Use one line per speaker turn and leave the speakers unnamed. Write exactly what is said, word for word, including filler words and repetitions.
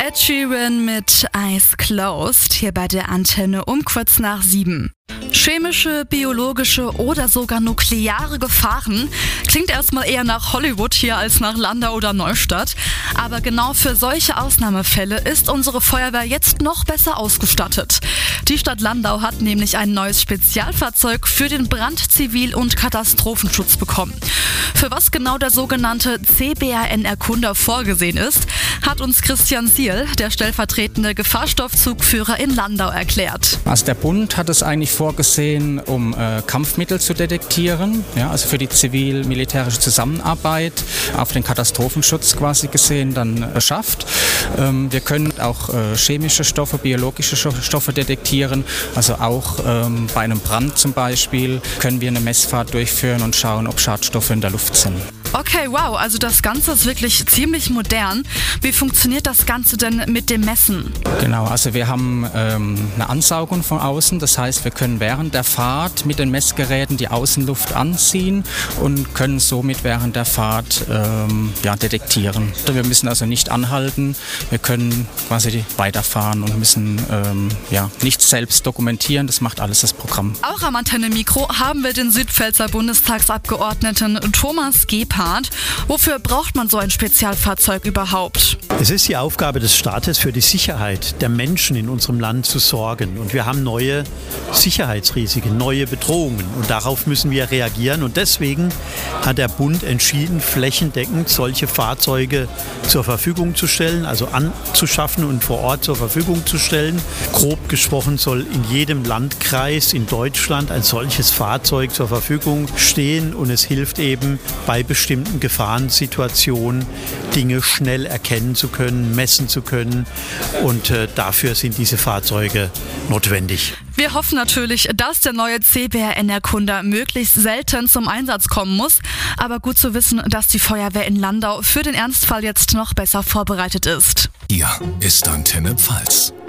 Ed Sheeran mit Eyes Closed, hier bei der Antenne um kurz nach sieben. Chemische, biologische oder sogar nukleare Gefahren klingt erstmal eher nach Hollywood hier als nach Landau oder Neustadt. Aber genau für solche Ausnahmefälle ist unsere Feuerwehr jetzt noch besser ausgestattet. Die Stadt Landau hat nämlich ein neues Spezialfahrzeug für den Brand-, Zivil- und Katastrophenschutz bekommen. Für was genau der sogenannte C B R N-Erkunder vorgesehen ist, hat uns Christian Siel, der stellvertretende Gefahrstoffzugführer in Landau, erklärt.
Also der Bund hat es eigentlich vorgesehen, um äh, Kampfmittel zu detektieren, ja, also für die zivil-militärische Zusammenarbeit auf den Katastrophenschutz quasi gesehen dann beschafft. Ähm, wir können auch äh, chemische Stoffe, biologische Stoffe detektieren, also auch ähm, bei einem Brand zum Beispiel können wir eine Messfahrt durchführen und schauen, ob Schadstoffe in der Luft sind.
Okay, wow, also das Ganze ist wirklich ziemlich modern. Wie funktioniert das Ganze denn mit dem Messen?
Genau, also wir haben ähm, eine Ansaugung von außen, das heißt, wir können während der Fahrt mit den Messgeräten die Außenluft anziehen und können somit während der Fahrt ähm, ja, detektieren. Wir müssen also nicht anhalten, wir können quasi weiterfahren und müssen ähm, ja, nichts selbst dokumentieren, das macht alles das Programm.
Auch am Antenne-Mikro haben wir den Südpfälzer Bundestagsabgeordneten Thomas Gebhardt. Wofür braucht man so ein Spezialfahrzeug überhaupt?
Es ist die Aufgabe des Staates, für die Sicherheit der Menschen in unserem Land zu sorgen. Und wir haben neue Sicherheitsrisiken, neue Bedrohungen. Und darauf müssen wir reagieren. Und deswegen hat der Bund entschieden, flächendeckend solche Fahrzeuge zur Verfügung zu stellen, also anzuschaffen und vor Ort zur Verfügung zu stellen. Grob gesprochen soll in jedem Landkreis in Deutschland ein solches Fahrzeug zur Verfügung stehen. Und es hilft eben bei bestimmten Gefahrensituationen Dinge schnell erkennen zu können, messen zu können. Und äh, dafür sind diese Fahrzeuge notwendig.
Wir hoffen natürlich, dass der neue C B R N-Erkunder möglichst selten zum Einsatz kommen muss. Aber gut zu wissen, dass die Feuerwehr in Landau für den Ernstfall jetzt noch besser vorbereitet ist.
Hier ist Antenne Pfalz.